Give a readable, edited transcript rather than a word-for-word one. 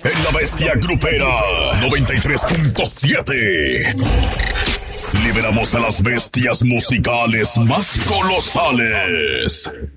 en La Bestia Grupera 93.7. Liberamos a las bestias musicales más colosales.